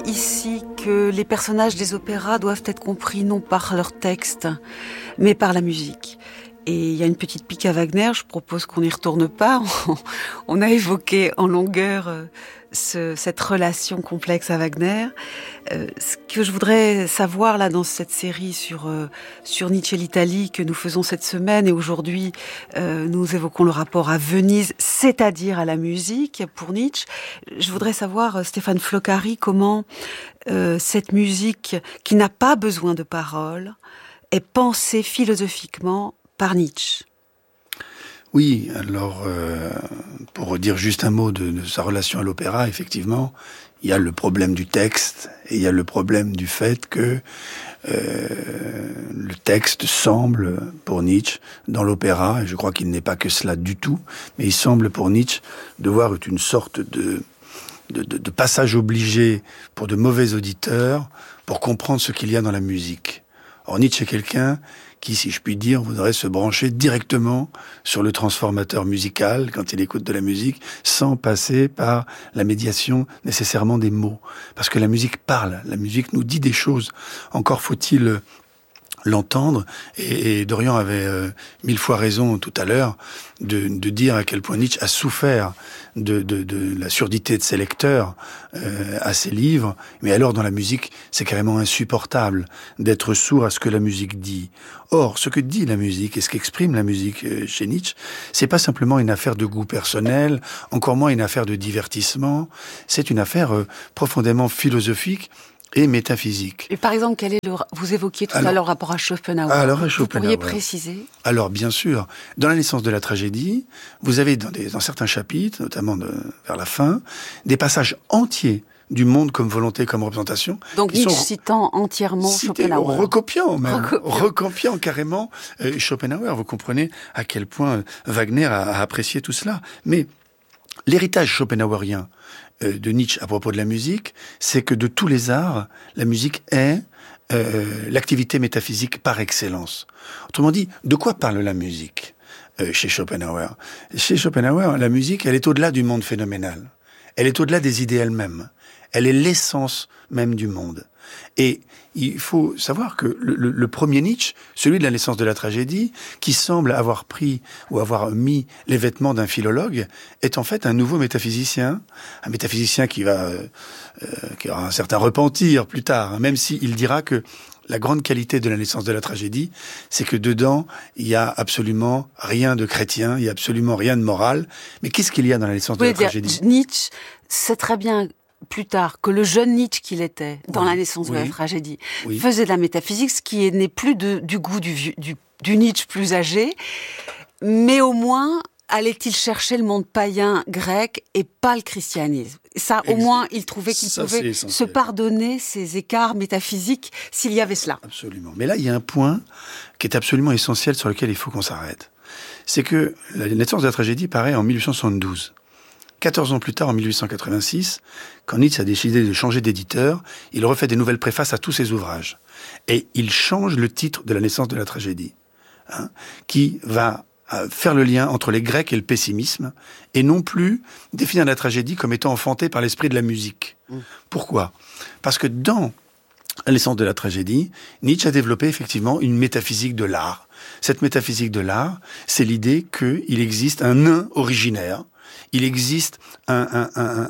ici que les personnages des opéras doivent être compris non par leur texte, mais par la musique. Et il y a une petite pique à Wagner, je propose qu'on n'y retourne pas. On a évoqué en longueur cette relation complexe à Wagner. Ce que je voudrais savoir là dans cette série sur Nietzsche et l'Italie que nous faisons cette semaine, et aujourd'hui nous évoquons le rapport à Venise, c'est-à-dire à la musique pour Nietzsche. Je voudrais savoir, Stéphane Floccari, comment cette musique qui n'a pas besoin de paroles est pensée philosophiquement par Nietzsche. Oui, alors, pour dire juste un mot de sa relation à l'opéra, effectivement, il y a le problème du texte et il y a le problème du fait que le texte semble, pour Nietzsche, dans l'opéra, et je crois qu'il n'est pas que cela du tout, mais il semble pour Nietzsche devoir être une sorte de passage obligé pour de mauvais auditeurs pour comprendre ce qu'il y a dans la musique. Or, Nietzsche est quelqu'un qui, si je puis dire, voudrait se brancher directement sur le transformateur musical quand il écoute de la musique, sans passer par la médiation nécessairement des mots. Parce que la musique parle, la musique nous dit des choses. Encore faut-il l'entendre, et Dorian avait 1000 fois raison tout à l'heure de dire à quel point Nietzsche a souffert de la surdité de ses lecteurs à ses livres, mais alors dans la musique, c'est carrément insupportable d'être sourd à ce que la musique dit. Or, ce que dit la musique et ce qu'exprime la musique chez Nietzsche, c'est pas simplement une affaire de goût personnel, encore moins une affaire de divertissement, c'est une affaire profondément philosophique et métaphysique. Et par exemple, vous évoquiez tout à l'heure le rapport à Schopenhauer. Alors, à Schopenhauer. Vous pourriez préciser? Alors, bien sûr, dans la naissance de la tragédie, vous avez dans certains chapitres, notamment vers la fin, des passages entiers du monde comme volonté, comme représentation. Donc Nietzsche citant entièrement Schopenhauer. Recopiant carrément Schopenhauer. Vous comprenez à quel point Wagner a apprécié tout cela. Mais l'héritage schopenhauerien de Nietzsche à propos de la musique, c'est que de tous les arts, la musique est l'activité métaphysique par excellence. Autrement dit, de quoi parle la musique chez Schopenhauer? Chez Schopenhauer, la musique, elle est au-delà du monde phénoménal. Elle est au-delà des idées elles-mêmes. Elle est l'essence même du monde. Et il faut savoir que le premier Nietzsche, celui de la naissance de la tragédie, qui semble avoir pris ou avoir mis les vêtements d'un philologue, est en fait un nouveau métaphysicien, un métaphysicien qui aura un certain repentir plus tard, hein, même s'il dira que la grande qualité de la naissance de la tragédie, c'est que dedans, il y a absolument rien de chrétien, il y a absolument rien de moral. Mais qu'est-ce qu'il y a dans la naissance de la tragédie? Nietzsche sait très bien plus tard que le jeune Nietzsche qu'il était dans la naissance de la tragédie faisait de la métaphysique, ce qui n'est plus du goût du Nietzsche plus âgé, mais au moins allait-il chercher le monde païen grec et pas le christianisme. Ça, au moins, il trouvait qu'il pouvait se pardonner ces écarts métaphysiques s'il y avait cela. Absolument. Mais là, il y a un point qui est absolument essentiel sur lequel il faut qu'on s'arrête. C'est que la naissance de la tragédie paraît en 1872. 14 ans plus tard, en 1886, quand Nietzsche a décidé de changer d'éditeur, il refait des nouvelles préfaces à tous ses ouvrages. Et il change le titre de la naissance de la tragédie, qui va faire le lien entre les Grecs et le pessimisme, et non plus définir la tragédie comme étant enfantée par l'esprit de la musique. Pourquoi? Parce que dans la naissance de la tragédie, Nietzsche a développé effectivement une métaphysique de l'art. Cette métaphysique de l'art, c'est l'idée qu'il existe un nain originaire, il existe un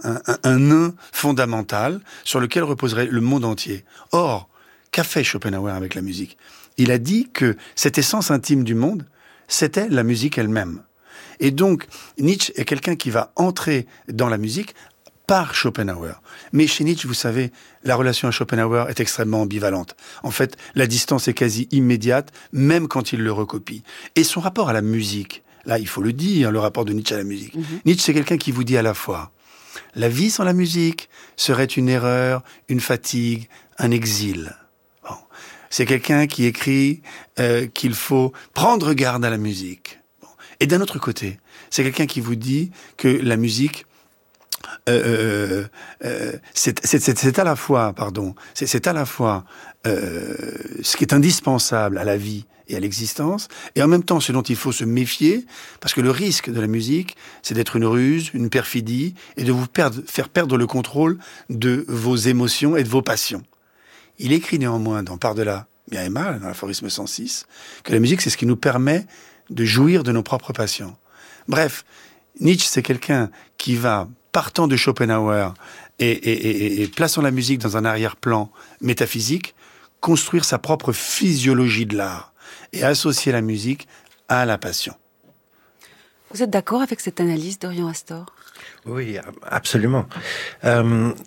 nain fondamental sur lequel reposerait le monde entier. Or, qu'a fait Schopenhauer avec la musique? Il a dit que cette essence intime du monde, c'était la musique elle-même. Et donc, Nietzsche est quelqu'un qui va entrer dans la musique par Schopenhauer. Mais chez Nietzsche, vous savez, la relation à Schopenhauer est extrêmement ambivalente. En fait, la distance est quasi immédiate, même quand il le recopie. Et son rapport à la musique, là, il faut le dire, le rapport de Nietzsche à la musique. Nietzsche, c'est quelqu'un qui vous dit à la fois la vie sans la musique serait une erreur, une fatigue, un exil. Bon. C'est quelqu'un qui écrit qu'il faut prendre garde à la musique. Bon. Et d'un autre côté, c'est quelqu'un qui vous dit que la musique c'est à la fois, c'est à la fois ce qui est indispensable à la vie et à l'existence, et en même temps ce dont il faut se méfier, parce que le risque de la musique, c'est d'être une ruse, une perfidie, et de vous faire perdre le contrôle de vos émotions et de vos passions. Il écrit néanmoins dans Par-delà bien et mal, dans l'aphorisme 106, que la musique, c'est ce qui nous permet de jouir de nos propres passions. Bref, Nietzsche, c'est quelqu'un qui va, partant de Schopenhauer et plaçant la musique dans un arrière-plan métaphysique, construire sa propre physiologie de l'art et associer la musique à la passion. Vous êtes d'accord avec cette analyse d'Orient Astor ? Oui, absolument. La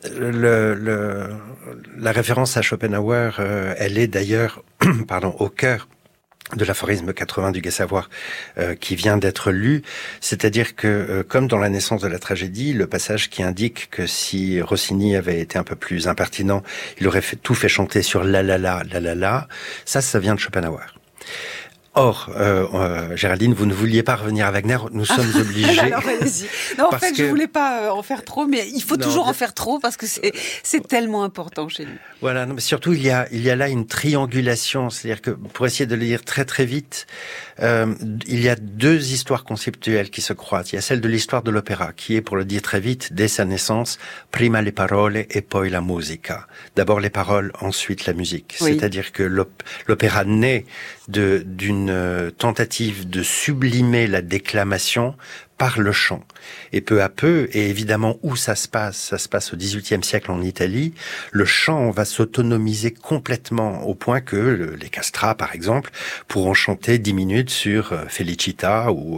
référence à Schopenhauer, elle est d'ailleurs au cœur de l'aphorisme 80 du Gai Savoir qui vient d'être lu, c'est-à-dire que comme dans La naissance de la tragédie, le passage qui indique que si Rossini avait été un peu plus impertinent, il aurait tout fait chanter sur la la la la la la, ça vient de Schopenhauer. Or, Géraldine, vous ne vouliez pas revenir à Wagner, nous sommes obligés. Alors, allez-y. Non, en fait, je voulais pas en faire trop, mais il faut toujours en faire trop parce que c'est tellement important chez nous. Voilà, non, mais surtout, il y a là une triangulation, c'est-à-dire que, pour essayer de le dire très très vite, il y a deux histoires conceptuelles qui se croisent. Il y a celle de l'histoire de l'opéra, qui est, pour le dire très vite, dès sa naissance, prima le parole e poi la musica. D'abord les paroles, ensuite la musique. Oui. C'est-à-dire que l'opéra naît d'une tentative de sublimer la déclamation par le chant. Et peu à peu, et évidemment où ça se passe au XVIIIe siècle en Italie, le chant va s'autonomiser complètement au point que les castrats, par exemple, pourront chanter 10 minutes sur Felicita ou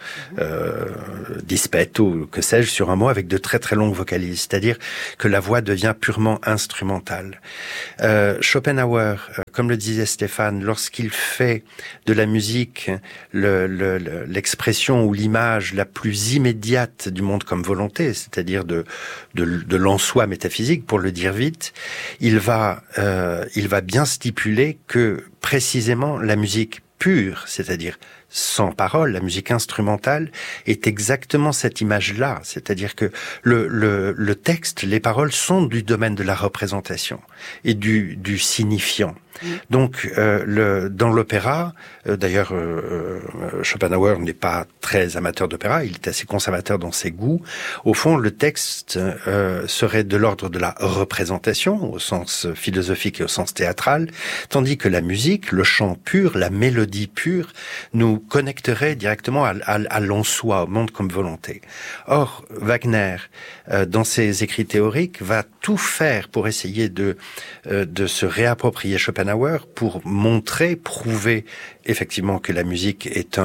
Dispetto, ou que sais-je, sur un mot avec de très très longues vocalises. C'est-à-dire que la voix devient purement instrumentale. Schopenhauer, comme le disait Stéphane, lorsqu'il fait de la musique l'expression ou l'image la plus immédiate du monde comme volonté, c'est-à-dire de l'en-soi métaphysique, pour le dire vite, il va bien stipuler que précisément la musique pure, c'est-à-dire sans parole, la musique instrumentale, est exactement cette image-là. C'est-à-dire que le texte, les paroles sont du domaine de la représentation et du signifiant. Donc, dans l'opéra, d'ailleurs, Schopenhauer n'est pas très amateur d'opéra, il est assez conservateur dans ses goûts. Au fond, le texte serait de l'ordre de la représentation, au sens philosophique et au sens théâtral, tandis que la musique, le chant pur, la mélodie pure, nous connecterait directement à l'en-soi, au monde comme volonté. Or, Wagner, dans ses écrits théoriques, va tout faire pour essayer de se réapproprier Schopenhauer, pour montrer, prouver effectivement que la musique est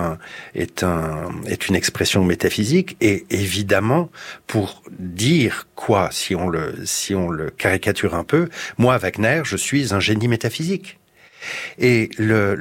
une expression métaphysique, et évidemment pour dire quoi, si on le caricature un peu, moi Wagner, je suis un génie métaphysique. Et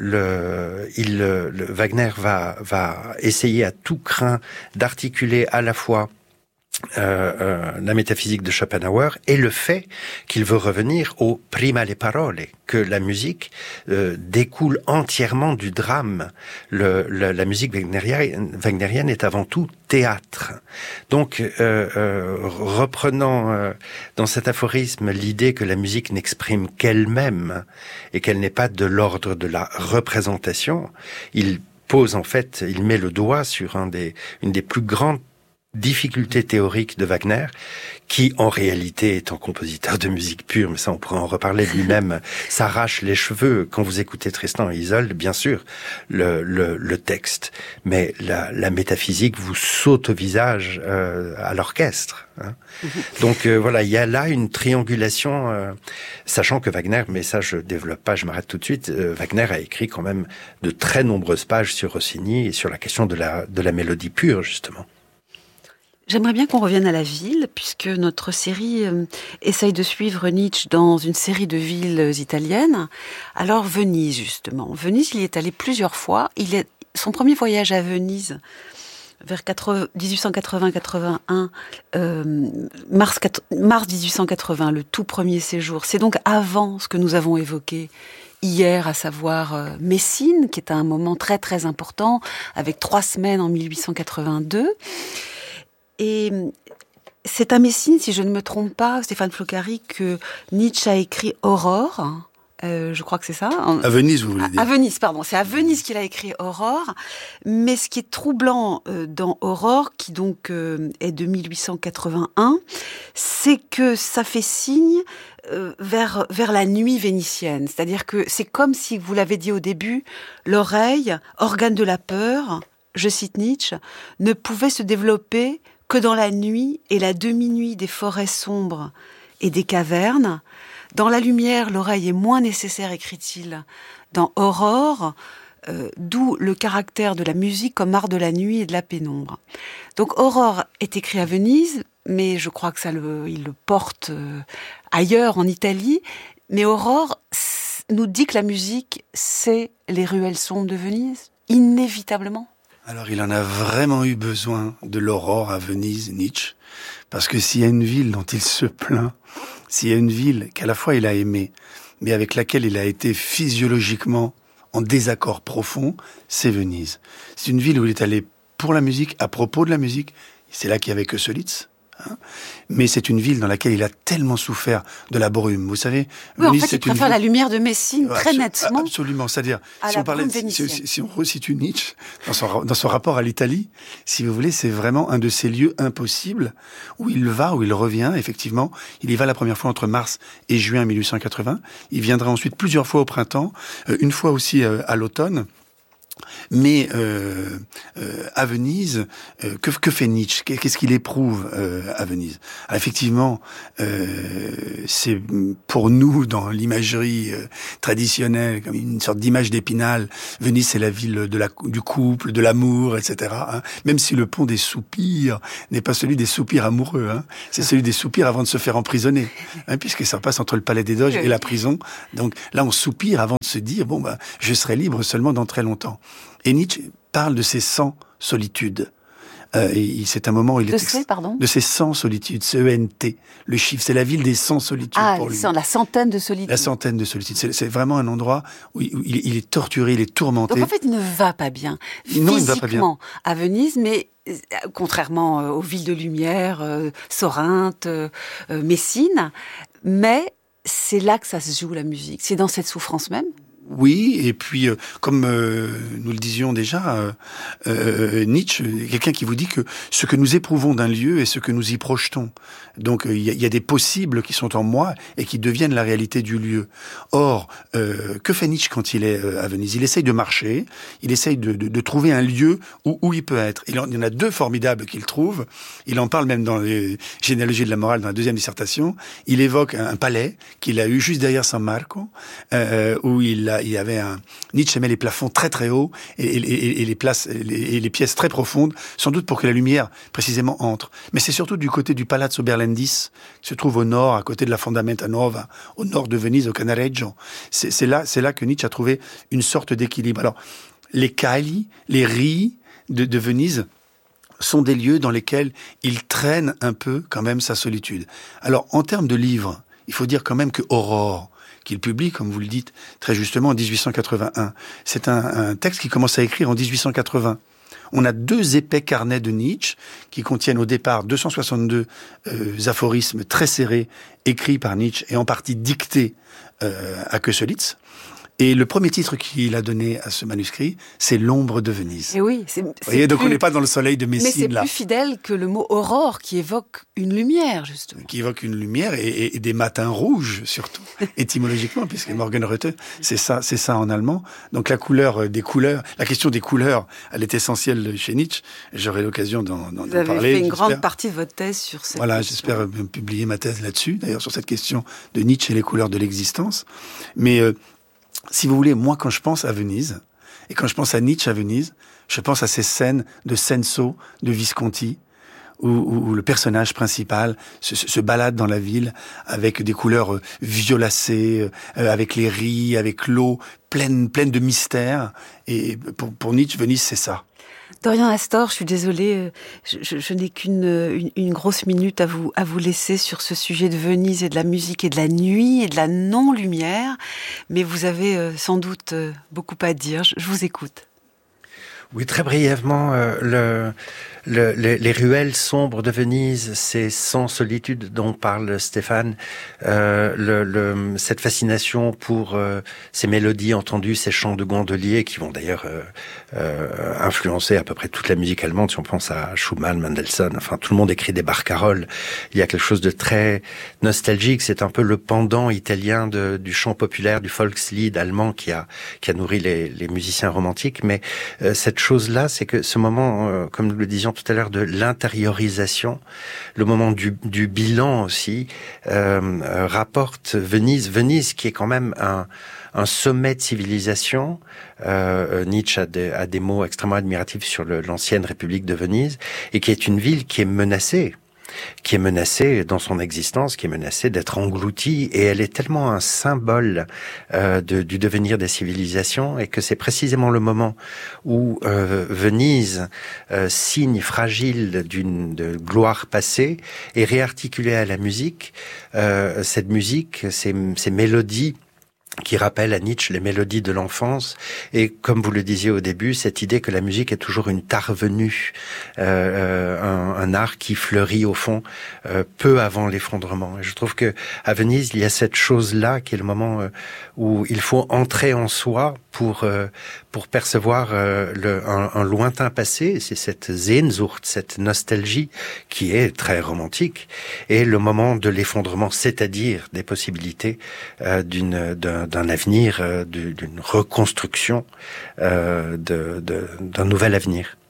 Wagner va essayer à tout crin d'articuler à la fois la métaphysique de Schopenhauer et le fait qu'il veut revenir au prima le parole, que la musique découle entièrement du drame. La musique wagnérienne est avant tout théâtre. Donc, reprenant dans cet aphorisme l'idée que la musique n'exprime qu'elle-même et qu'elle n'est pas de l'ordre de la représentation, il met le doigt sur une des plus grandes difficulté théorique de Wagner, qui en réalité est un compositeur de musique pure, mais ça on pourrait en reparler, lui-même s'arrache les cheveux quand vous écoutez Tristan et Isolde, bien sûr, le texte, mais la métaphysique vous saute au visage à l'orchestre. Hein. Donc voilà, il y a là une triangulation, sachant que Wagner, mais ça je développe pas, je m'arrête tout de suite, Wagner a écrit quand même de très nombreuses pages sur Rossini et sur la question de la mélodie pure, justement. J'aimerais bien qu'on revienne à la ville, puisque notre série essaye de suivre Nietzsche dans une série de villes italiennes. Alors Venise, justement. Venise, il y est allé plusieurs fois. Son premier voyage à Venise, vers 1880-81, mars 1880, le tout premier séjour. C'est donc avant ce que nous avons évoqué hier, à savoir Messine, qui est un moment très très important, avec 3 semaines en 1882. Et C'est à Messine, si je ne me trompe pas, Stéphane Floccari, que Nietzsche a écrit Aurore. Je crois que c'est ça. À Venise, vous voulez dire. À Venise, pardon. C'est à Venise qu'il a écrit Aurore. Mais ce qui est troublant dans Aurore, qui donc est de 1881, c'est que ça fait signe vers la nuit vénitienne. C'est-à-dire que c'est comme si, vous l'avez dit au début, l'oreille, organe de la peur, je cite Nietzsche, ne pouvait se développer que dans la nuit et la demi-nuit des forêts sombres et des cavernes. Dans la lumière, l'oreille est moins nécessaire, écrit-il, dans Aurore, d'où le caractère de la musique comme art de la nuit et de la pénombre. Donc Aurore est écrit à Venise, mais je crois que il le porte ailleurs, en Italie. Mais Aurore nous dit que la musique, c'est les ruelles sombres de Venise, inévitablement. Alors il en a vraiment eu besoin de l'aurore à Venise, Nietzsche, parce que s'il y a une ville dont il se plaint, s'il y a une ville qu'à la fois il a aimée, mais avec laquelle il a été physiologiquement en désaccord profond, c'est Venise. C'est une ville où il est allé pour la musique, à propos de la musique. C'est là qu'il y avait que Solitz. Mais c'est une ville dans laquelle il a tellement souffert de la brume. Vous savez, oui, Venise, en fait, il préfère la lumière de Messine très nettement. Absolument. C'est-à-dire, si on resitue Nietzsche dans son rapport à l'Italie, si vous voulez, c'est vraiment un de ces lieux impossibles où il va, où il revient. Effectivement, il y va la première fois entre mars et juin 1880. Il viendra ensuite plusieurs fois au printemps, une fois aussi à l'automne. Mais à Venise, que fait Nietzsche ? Qu'est-ce qu'il éprouve à Venise ? Alors, effectivement, c'est pour nous, dans l'imagerie traditionnelle, comme une sorte d'image d'Épinal, Venise, c'est la ville du couple, de l'amour, etc. Hein. Même si le pont des soupirs n'est pas celui des soupirs amoureux, hein. C'est celui des soupirs avant de se faire emprisonner, hein, puisque ça passe entre le palais des Doges et la prison. Donc là, on soupire avant de se dire, bon, je serai libre seulement dans très longtemps. Et Nietzsche parle de ses 100 solitudes. C'est un moment où il de ses 100 solitudes, C-E-N-T. Le chiffre, c'est la ville des 100 solitudes pour lui. La centaine de solitudes. La centaine de solitudes. C'est vraiment un endroit où il est torturé, il est tourmenté. Donc en fait, il ne va pas bien. Non, il ne va pas bien. À Venise, mais contrairement aux villes de lumière, Sorinthe, Messine, mais c'est là que ça se joue la musique. C'est dans cette souffrance même. Oui, et puis, comme nous le disions déjà, Nietzsche, quelqu'un qui vous dit que ce que nous éprouvons d'un lieu est ce que nous y projetons. Donc, il y a des possibles qui sont en moi et qui deviennent la réalité du lieu. Or, que fait Nietzsche quand il est à Venise ? Il essaye de marcher, il essaye de trouver un lieu où il peut être. Il y en a deux formidables qu'il trouve. Il en parle même dans les généalogies de la morale, dans la deuxième dissertation. Il évoque un palais qu'il a eu juste derrière San Marco, où il y avait Nietzsche aimait les plafonds très très hauts et les pièces très profondes, sans doute pour que la lumière précisément entre. Mais c'est surtout du côté du Palazzo Berlendis, qui se trouve au nord, à côté de la Fondamenta Nova, au nord de Venise, au Canareggio. C'est là que Nietzsche a trouvé une sorte d'équilibre. Alors, les cailli, les rii de Venise sont des lieux dans lesquels il traîne un peu quand même sa solitude. Alors, en termes de livres, il faut dire quand même que Aurore, qu'il publie, comme vous le dites très justement, en 1881. C'est un texte qu'il commence à écrire en 1880. On a 2 épais carnets de Nietzsche qui contiennent au départ 262 aphorismes très serrés écrits par Nietzsche et en partie dictés à Köselitz. Et le premier titre qu'il a donné à ce manuscrit, c'est L'ombre de Venise. Et oui, vous voyez, donc on n'est pas dans le soleil de Messine. Mais c'est là. Plus fidèle que le mot aurore qui évoque une lumière, justement. Qui évoque une lumière et des matins rouges, surtout, étymologiquement, puisque Morgenröte, c'est ça en allemand. Donc la question des couleurs, elle est essentielle chez Nietzsche. J'aurai l'occasion d'en parler. Vous avez fait une grande partie de votre thèse sur cette question. J'espère publier ma thèse là-dessus, d'ailleurs, sur cette question de Nietzsche et les couleurs de l'existence. Mais si vous voulez, moi, quand je pense à Venise, et quand je pense à Nietzsche à Venise, je pense à ces scènes de Senso, de Visconti, où le personnage principal se balade dans la ville avec des couleurs violacées, avec les ris, avec l'eau, pleine de mystère. Et pour Nietzsche, Venise, c'est ça. Dorian Astor, je suis désolée, je n'ai qu'une grosse minute à vous laisser sur ce sujet de Venise et de la musique et de la nuit et de la non-lumière, mais vous avez sans doute beaucoup à dire. Je vous écoute. Oui, très brièvement, les ruelles sombres de Venise, ces sans solitude dont parle Stéphane, cette fascination pour ces mélodies entendues, ces chants de gondoliers qui vont d'ailleurs influencer à peu près toute la musique allemande. Si on pense à Schumann, Mendelssohn, enfin tout le monde écrit des barcarolles. Il y a quelque chose de très nostalgique. C'est un peu le pendant italien du chant populaire, du Volkslied allemand qui a nourri les musiciens romantiques. Mais cette chose-là, c'est que ce moment, comme nous le disions tout à l'heure, de l'intériorisation, le moment du bilan aussi, rapporte Venise. Venise qui est quand même un sommet de civilisation. Nietzsche a des mots extrêmement admiratifs sur l'ancienne République de Venise, et qui est une ville qui est menacée dans son existence, qui est menacée d'être engloutie, et elle est tellement un symbole du devenir des civilisations, et que c'est précisément le moment où Venise, signe fragile de gloire passée, est réarticulée à la musique. Cette musique, ces mélodies qui rappelle à Nietzsche les mélodies de l'enfance, et comme vous le disiez au début, cette idée que la musique est toujours une tarvenue, un art qui fleurit au fond peu avant l'effondrement. Et je trouve que à Venise, il y a cette chose-là qui est le moment où il faut entrer en soi pour percevoir un lointain passé. C'est cette Sehnsucht, cette nostalgie qui est très romantique, et le moment de l'effondrement, c'est-à-dire des possibilités d'un avenir, d'une reconstruction, d'un nouvel avenir.